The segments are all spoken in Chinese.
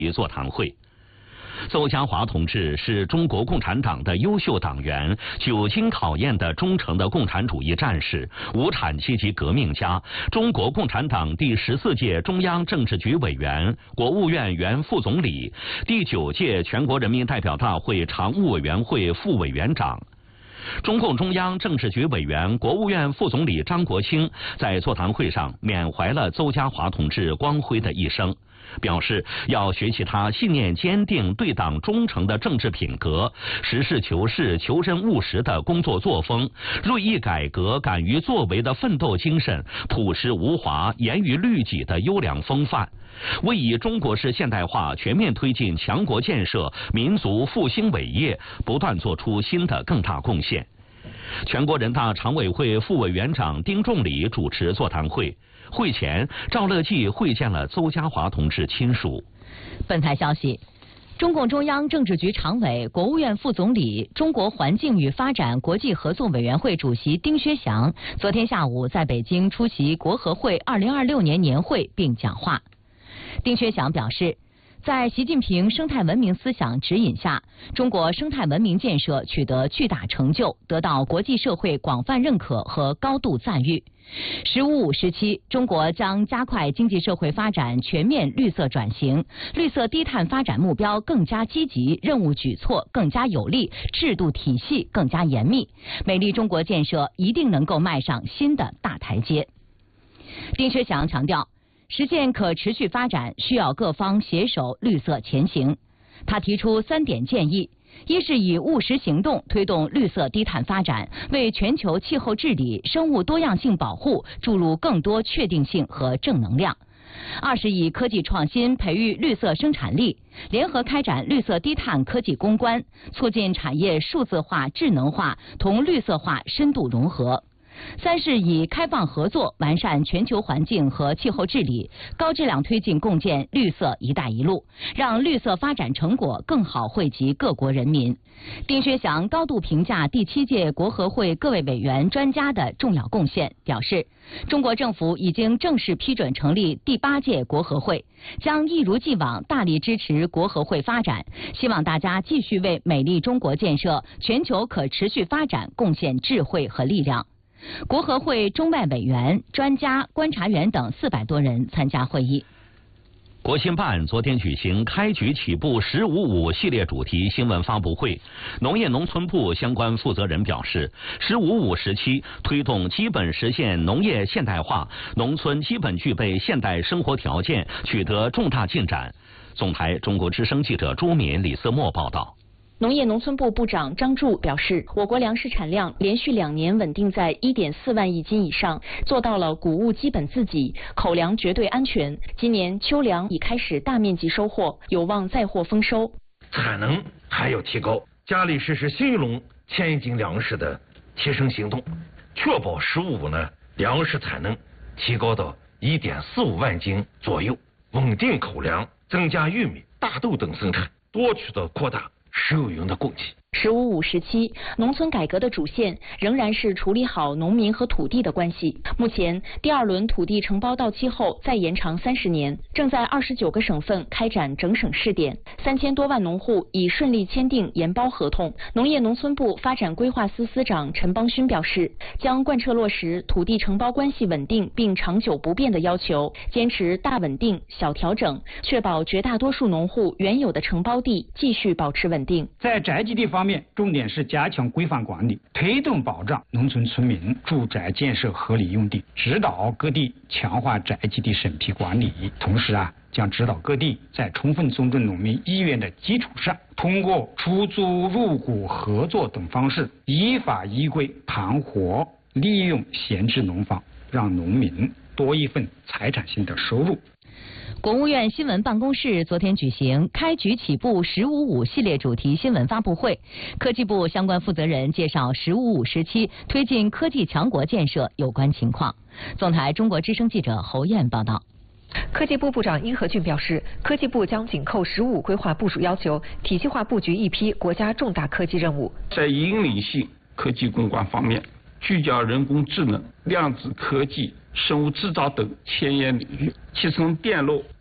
座谈会。邹家华同志是中国共产党的优秀党员，久经考验的忠诚的共产主义战士，无产阶级革命家，中国共产党第14届中央政治局委员，国务院原副总理，第9届全国人民代表大会常务委员会副委员长。中共中央政治局委员、国务院副总理张国清在座谈会上缅怀了邹家华同志光辉的一生，表示要学习他信念坚定、对党忠诚的政治品格，实事求是、求真务实的工作作风，锐意改革、敢于作为的奋斗精神，朴实无华、严于律己的优良风范，为以中国式现代化全面推进强国建设、民族复兴伟业不断做出新的更大贡献。全国人大常委会副委员长丁仲礼主持座谈会。会前，赵乐际会见了邹家华同志亲属。 本台消息，中共中央政治局常委、国务院副总理、中国环境与发展国际合作委员会主席丁薛祥昨天下午在北京出席国合会2026年年会并讲话。丁薛祥表示，在习近平生态文明思想指引下，中国生态文明建设取得巨大成就，得到国际社会广泛认可和高度赞誉。“15+5”时期，中国将加快经济社会发展全面绿色转型，绿色低碳发展目标更加积极，任务举措更加有力，制度体系更加严密，美丽中国建设一定能够迈上新的大台阶。丁薛祥强调，实现可持续发展需要各方携手绿色前行。他提出3点建议：一是以务实行动推动绿色低碳发展，为全球气候治理、生物多样性保护注入更多确定性和正能量；二是以科技创新培育绿色生产力，联合开展绿色低碳科技攻关，促进产业数字化、智能化同绿色化深度融合；三是以开放合作完善全球环境和气候治理，高质量推进共建绿色“一带一路”，让绿色发展成果更好惠及各国人民。丁薛祥高度评价第7届国合会各位委员专家的重要贡献，表示，中国政府已经正式批准成立第8届国合会，将一如既往大力支持国合会发展，希望大家继续为美丽中国建设、全球可持续发展贡献智慧和力量。国合会中外委员、专家、观察员等400多人参加会议。 国新办昨天举行开局起步15+5系列主题新闻发布会，农业农村部相关负责人表示，15+5时期推动基本实现农业现代化，农村基本具备现代生活条件，取得重大进展。总台中国之声记者朱敏、李思墨报道。 农业农村部部长张柱表示，我国粮食产量连续2年稳定在1.4万亿斤以上，做到了谷物基本自给，口粮绝对安全。今年秋粮已开始大面积收获，有望再获丰收。 产能还要提高，加力实施新一轮千亿斤粮食的提升行动，确保15+5呢粮食产能提高到1.45万斤左右，稳定口粮，增加玉米、大豆等生产，多渠道扩大食用油的供给。 15+5时期，农村改革的主线仍然是处理好农民和土地的关系。目前，第2轮土地承包到期后再延长30年，正在29个省份开展整省试点，3000多万农户已顺利签订研包合同。农业农村部发展规划司司长陈邦勋表示，将贯彻落实土地承包关系稳定并长久不变的要求，坚持大稳定、小调整，确保绝大多数农户原有的承包地继续保持稳定。 在宅基地方面，重点是加强规范管理，推动保障农村村民住宅建设合理用地，指导各地强化宅基地审批管理。同时将指导各地在充分尊重农民意愿的基础上，通过出租、入股、合作等方式，依法依规盘活利用闲置农房，让农民多一份财产性的收入。 国务院新闻办公室昨天举行开局起步15+5系列主题新闻发布会，科技部相关负责人介绍15+5时期推进科技强国建设有关情况。总台中国之声记者侯艳报道。 科技部部长殷和俊表示，科技部将紧扣15规划部署要求，体系化布局一批国家重大科技任务。 在引领性科技攻关方面，聚焦人工智能、量子科技、生物制造等前沿领域，提升电路、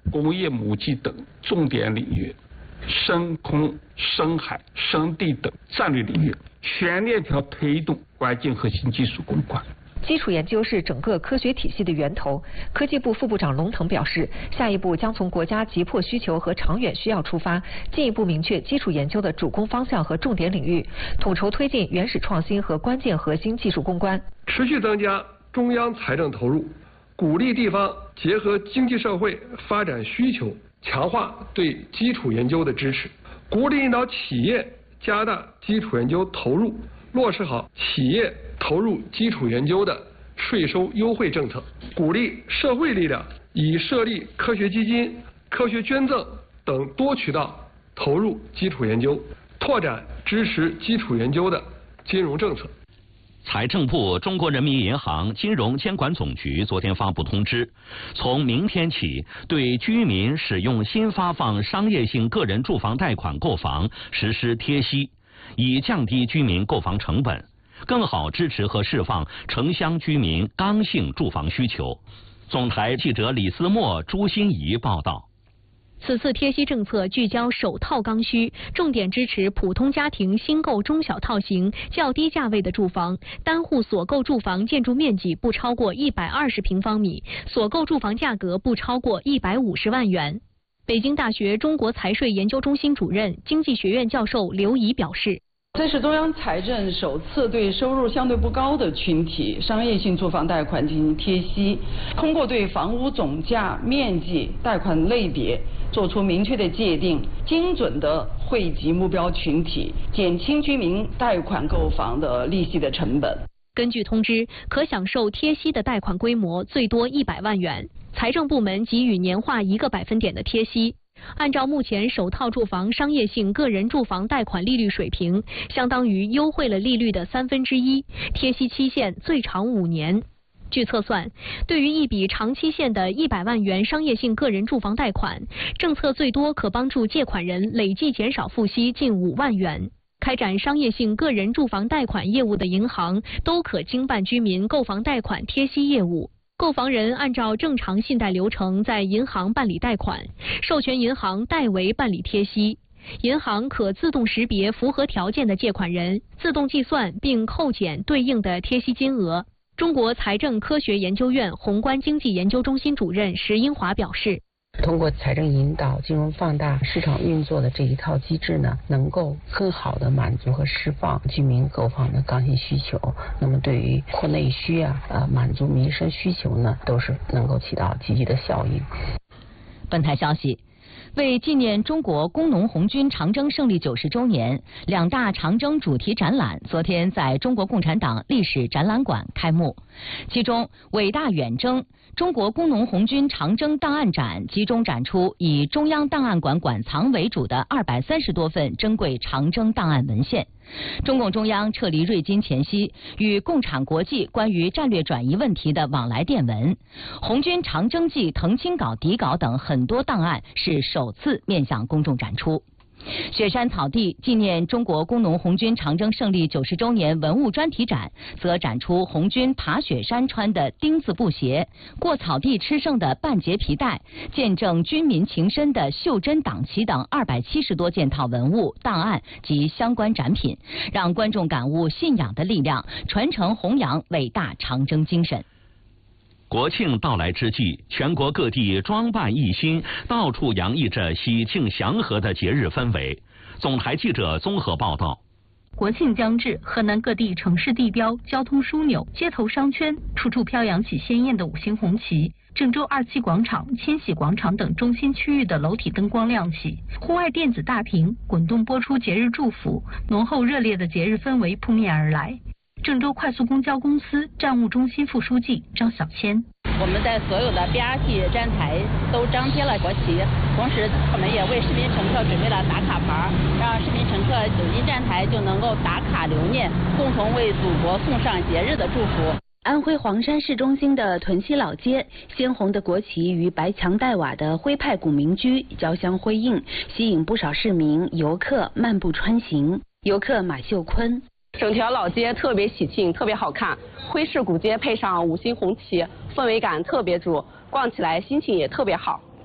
工业母机等重点领域、深空、深海、深地等战略领域，全链条推动关键核心技术攻关。 基础研究是整个科学体系的源头。科技部副部长龙腾表示，下一步将从国家急迫需求和长远需要出发，进一步明确基础研究的主攻方向和重点领域，统筹推进原始创新和关键核心技术攻关， 持续增加中央财政投入，鼓励地方结合经济社会发展需求，强化对基础研究的支持，鼓励引导企业加大基础研究投入，落实好企业投入基础研究的税收优惠政策，鼓励社会力量以设立科学基金、科学捐赠等多渠道投入基础研究，拓展支持基础研究的金融政策。 财政部、中国人民银行金融监管总局昨天发布通知，从明天起，对居民使用新发放商业性个人住房贷款购房实施贴息，以降低居民购房成本，更好支持和释放城乡居民刚性住房需求。总台记者李思墨、朱欣怡报道。 此次贴息政策聚焦首套刚需，重点支持普通家庭新购中小套型、较低价位的住房，单户所购住房建筑面积不超过120平方米，所购住房价格不超过150万元。北京大学中国财税研究中心主任、经济学院教授刘怡表示， 这是中央财政首次对收入相对不高的群体商业性住房贷款进行贴息，通过对房屋总价、面积、贷款类别做出明确的界定，精准地惠及目标群体，减轻居民贷款购房的利息的成本。 根据通知，可享受贴息的贷款规模最多100万元，财政部门给予年化1个百分点的贴息。按照目前首套住房商业性个人住房贷款利率水平，相当于优惠了利率的1/3，贴息期限最长5年。据测算，对于一笔长期限的100万元商业性个人住房贷款，政策最多可帮助借款人累计减少付息近5万元。开展商业性个人住房贷款业务的银行都可经办居民购房贷款贴息业务。购房人按照正常信贷流程在银行办理贷款，授权银行代为办理贴息。银行可自动识别符合条件的借款人，自动计算并扣减对应的贴息金额。中国财政科学研究院宏观经济研究中心主任石英华表示， 通过财政引导、金融放大、市场运作的这一套机制呢，能够更好地满足和释放居民购房的刚性需求。那么对于扩内需满足民生需求呢，都是能够起到积极的效应。 本台消息，为纪念中国工农红军长征胜利90周年，2大长征主题展览昨天在中国共产党历史展览馆开幕。其中，伟大远征中国工农红军长征档案展集中展出以中央档案馆馆藏为主的230多份珍贵长征档案文献。中共中央撤离瑞金前夕，与共产国际关于战略转移问题的往来电文、红军长征记腾青稿底稿等很多档案是首次面向公众展出。雪山草地纪念中国工农红军长征胜利90周年文物专题展，则展出红军爬雪山穿的钉子布鞋、过草地吃剩的半截皮带、见证军民情深的袖珍党旗等270多件套文物档案及相关展品，让观众感悟信仰的力量，传承弘扬伟大长征精神。 国庆到来之际，全国各地装扮一新，到处洋溢着喜庆祥和的节日氛围。总台记者综合报道。 国庆将至，河南各地城市地标、交通枢纽、街头商圈，处处飘扬起鲜艳的5星红旗。郑州27广场、千禧广场等中心区域的楼体灯光亮起，户外电子大屏滚动播出节日祝福，浓厚热烈的节日氛围扑面而来。郑州快速公交公司站务中心副书记张小谦： 我们在所有的 BRT 站台都张贴了国旗，同时我们也为市民乘客准备了打卡牌，让市民乘客走进站台就能够打卡留念，共同为祖国送上节日的祝福。 安徽黄山市中心的屯溪老街，鲜红的国旗与白墙黛瓦的徽派古民居交相辉映，吸引不少市民游客漫步穿行。游客马秀坤： 整条老街特别喜庆，特别好看，徽式古街配上5星红旗，氛围感特别足，逛起来心情也特别好。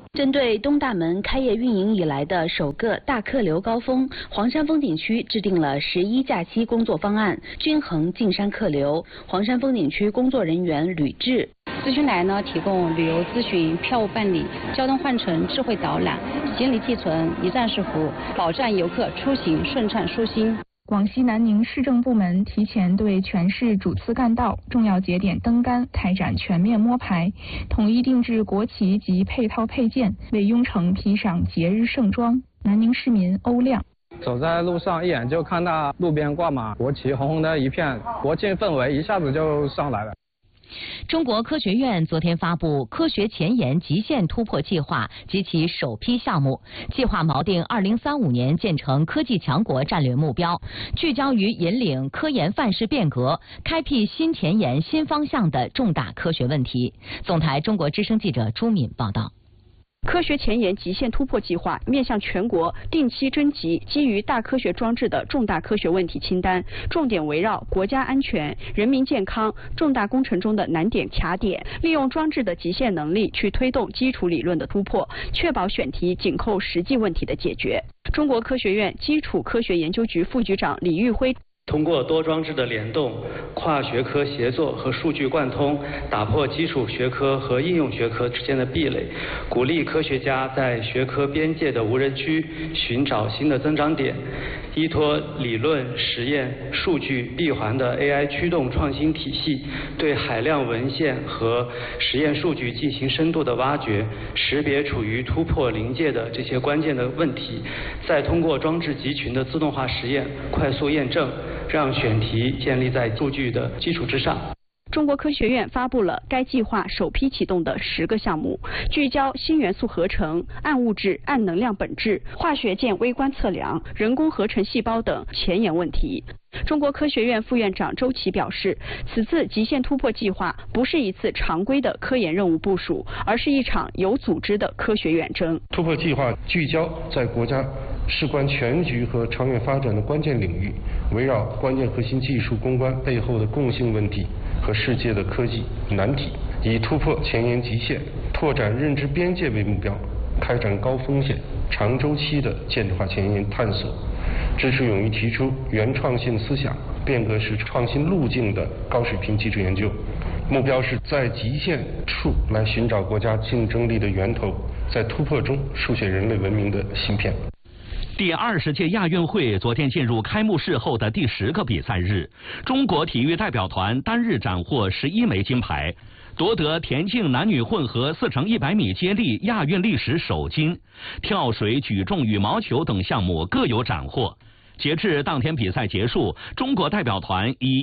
针对东大门开业运营以来的首个大客流高峰，黄山风景区制定了11假期工作方案，均衡进山客流。黄山风景区工作人员吕志。 咨询来呢，提供旅游咨询、票务办理、交通换乘、智慧导览、行李寄存、一站式服务，保障游客出行顺畅舒心。 广西南宁市政部门提前对全市主次干道、重要节点灯杆开展全面摸排，统一定制国旗及配套配件，为雍城披上节日盛装。南宁市民欧亮。 走在路上，一眼就看到路边挂满国旗，红红的一片，国庆氛围一下子就上来了。 中国科学院昨天发布科学前沿极限突破计划及其首批项目，计划锚定2035年建成科技强国战略目标，聚焦于引领科研范式变革、开辟新前沿新方向的重大科学问题。总台中国之声记者朱敏报道。 科学前沿极限突破计划面向全国定期征集基于大科学装置的重大科学问题清单，重点围绕国家安全、人民健康、重大工程中的难点卡点，利用装置的极限能力去推动基础理论的突破，确保选题紧扣实际问题的解决。中国科学院基础科学研究局副局长李玉辉。 通过多装置的联动、跨学科协作和数据贯通，打破基础学科和应用学科之间的壁垒，鼓励科学家在学科边界的无人区寻找新的增长点，依托理论、实验、数据闭环的 AI 驱动创新体系，对海量文献和实验数据进行深度的挖掘，识别处于突破临界的这些关键的问题，再通过装置集群的自动化实验快速验证，让选题建立在数据的基础之上。 中国科学院发布了该计划首批启动的10个项目，聚焦新元素合成、暗物质、暗能量本质、化学键微观测量、人工合成细胞等前沿问题。中国科学院副院长周琦表示，此次极限突破计划不是一次常规的科研任务部署，而是一场有组织的科学远征。 突破计划聚焦在国家事关全局和长远发展的关键领域，围绕关键核心技术攻关背后的共性问题和世界的科技难题，以突破前沿极限、拓展认知边界为目标，开展高风险、长周期的建制化前沿探索，支持勇于提出原创性思想、变革式创新路径的高水平基础研究。目标是在极限处来寻找国家竞争力的源头，在突破中书写人类文明的芯片。 第20届亚运会昨天进入开幕式后的第10个比赛日，中国体育代表团单日斩获11枚金牌，夺得田径男女混合4×100米接力亚运历史首金，跳水、举重、羽毛球等项目各有斩获。截至当天比赛结束，中国代表团以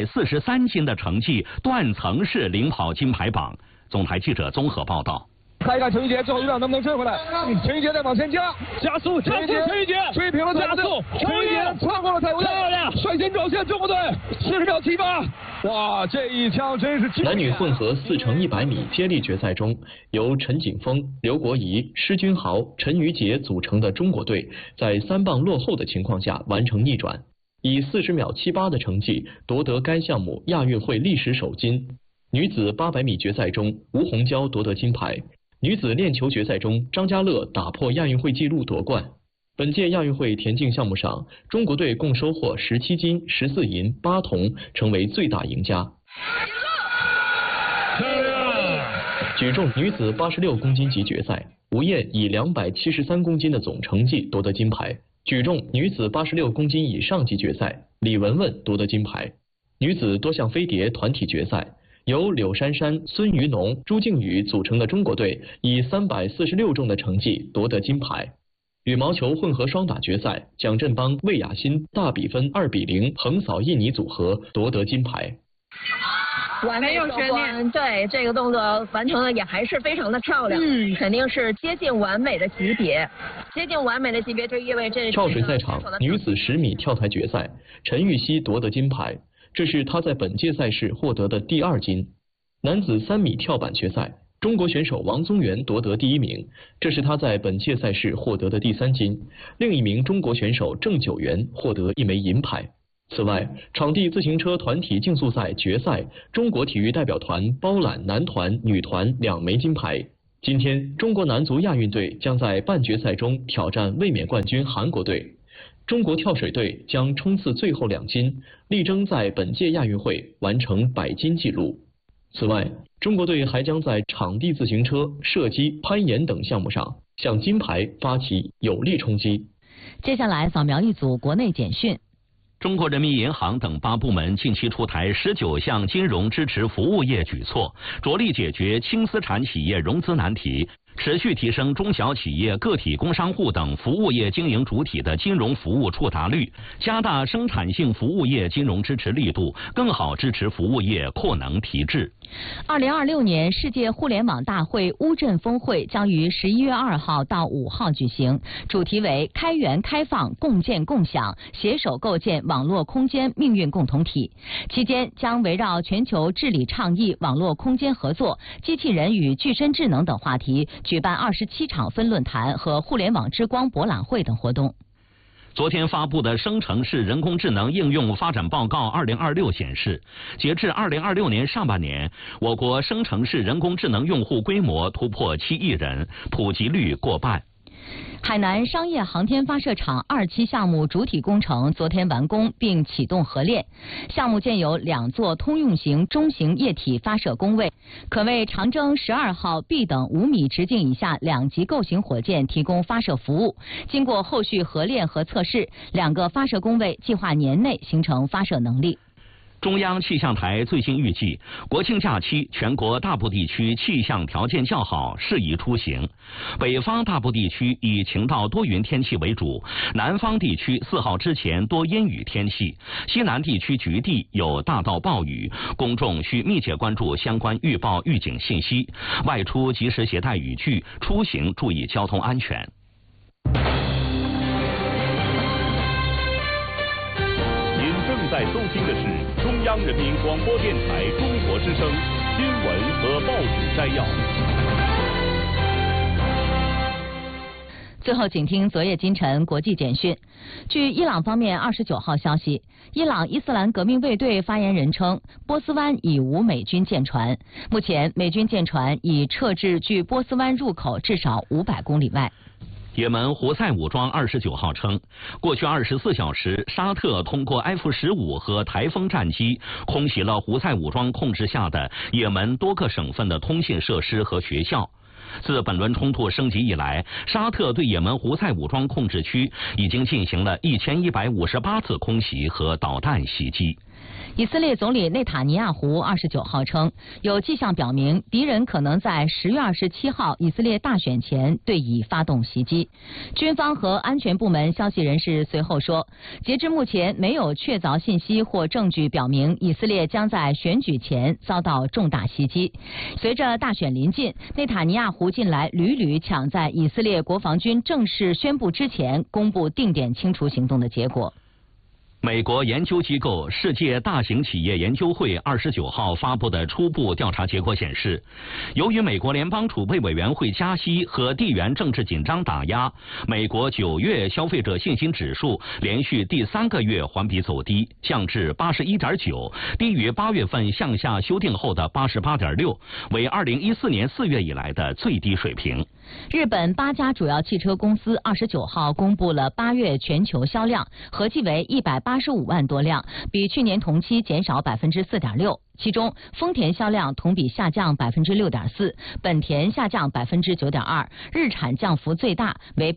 143金的成绩断层式领跑金牌榜。总台记者综合报道。 看一看陈玉洁之后有点能不能追回来？陈玉洁在往前加速，陈玉洁追平了加速，陈玉洁穿过了太湖队，率先表现中国队40秒78。哇，这一枪真是！ 男女混合4×100米接力决赛中，由陈锦锋、刘国仪、施君豪、陈玉洁组成的中国队，在3棒落后的情况下完成逆转，以40秒78的成绩夺得该项目亚运会历史首金。女子800米决赛中，吴虹蛟夺得金牌。女子链球决赛中，张家乐打破亚运会纪录夺冠。本届亚运会田径项目上，中国队共收获17金、14银、8铜，成为最大赢家。举重女子86公斤级决赛，吴燕以273公斤的总成绩夺得金牌。举重女子86公斤以上级决赛，李雯雯夺得金牌。女子多项飞碟团体决赛，由柳珊珊、孙于农、朱静宇组成的中国队以346重的成绩夺得金牌。羽毛球混合双打决赛，蒋振邦、魏雅欣大比分2-0横扫印尼组合，夺得金牌。 没有悬念，对这个动作完成的也还是非常的漂亮，肯定是接近完美的级别。接近完美的级别就意味着跳水赛场女子10米跳台决赛，陈芋汐夺得金牌。这是他在本届赛事获得的第2金。男子3米跳板决赛，中国选手王宗源夺得第1名，这是他在本届赛事获得的第3金。另一名中国选手郑九元获得1枚银牌。此外，场地自行车团体竞速赛决赛，中国体育代表团包揽男团、女团2枚金牌。 今天，中国男足亚运队将在半决赛中挑战卫冕冠军韩国队，中国跳水队将冲刺最后2金，力争在本届亚运会完成100金纪录。此外，中国队还将在场地自行车、射击、攀岩等项目上向金牌发起有力冲击。 接下来扫描一组国内简讯。 中国人民银行等8部门近期出台19项金融支持服务业举措，着力解决轻资产企业融资难题，持续提升中小企业、个体工商户等服务业经营主体的金融服务触达率，加大生产性服务业金融支持力度，更好支持服务业扩能提质。 2026年世界互联网大会乌镇峰会将于11月2号到5号举行，主题为开源开放、共建共享，携手构建网络空间命运共同体。期间将围绕全球治理倡议、网络空间合作、机器人与具身智能等话题，举办27场分论坛和互联网之光博览会等活动。 昨天发布的生成式人工智能应用发展报告2026显示，截至2026年上半年，我国生成式人工智能用户规模突破7亿人，普及率过半。 海南商业航天发射场2期项目主体工程昨天完工并启动合练，项目建有2座通用型中型液体发射工位，可为长征12号 B 等5米直径以下2级构型火箭提供发射服务。经过后续合练和测试，2个发射工位计划年内形成发射能力。 中央气象台最新预计，国庆假期全国大部地区气象条件较好，适宜出行。北方大部地区以晴到多云天气为主，南方地区4号之前多阴雨天气，西南地区局地有大到暴雨，公众需密切关注相关预报预警信息，外出及时携带雨具，出行注意交通安全。 正在收听的是中央人民广播电台中国之声新闻和报纸摘要。 最后，请听昨夜今晨国际简讯。据伊朗方面29号消息，伊朗伊斯兰革命卫队发言人称，波斯湾已无美军舰船，目前美军舰船已撤至距波斯湾入口至少500公里外。 也门胡塞武装29号称，过去24小时，沙特通过 F-15和台风战机空袭了胡塞武装控制下的也门多个省份的通信设施和学校。自本轮冲突升级以来，沙特对也门胡塞武装控制区已经进行了1158次空袭和导弹袭击。 以色列总理内塔尼亚胡29号称，有迹象表明敌人可能在10月27号以色列大选前对以发动袭击。军方和安全部门消息人士随后说，截至目前没有确凿信息或证据表明以色列将在选举前遭到重大袭击。随着大选临近，内塔尼亚胡近来屡屡抢在以色列国防军正式宣布之前公布定点清除行动的结果。 美国研究机构世界大型企业研究会29号发布的初步调查结果显示，由于美国联邦储备委员会加息和地缘政治紧张打压，美国9月消费者信心指数连续第3个月环比走低，降至 81.9， 低于8月份向下修订后的 88.6， 为2014年4月以来的最低水平。 日本8家主要汽车公司29号公布了8月全球销量，合计为185万多辆，比去年同期减少 4.6%。其中，丰田销量同比下降 6.4%， 本田下降 9.2%， 日产降幅最大为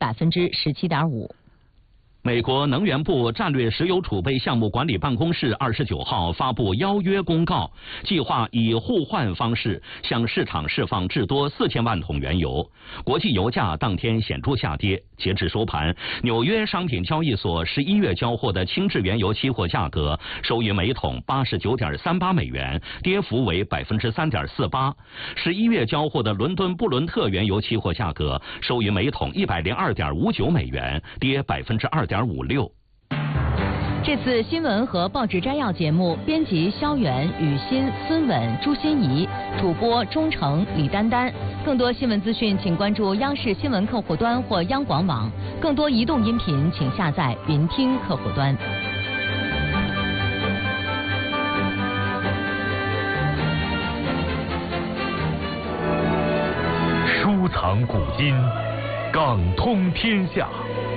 17.5%。 美国能源部战略石油储备项目管理办公室29号发布邀约公告，计划以互换方式向市场释放至多4000万桶原油。国际油价当天显著下跌，截至收盘，纽约商品交易所11月交货的轻质原油期货价格收于每桶89.38美元，跌幅为 3.48%。11月交货的伦敦布伦特原油期货价格收于每桶102.59美元，跌 2.56%。 这次新闻和报纸摘要节目，编辑肖远、雨欣、孙稳、朱欣怡，主播钟诚、李丹丹。更多新闻资讯，请关注央视新闻客户端或央广网。更多移动音频，请下载云听客户端。 收藏古今，港通天下。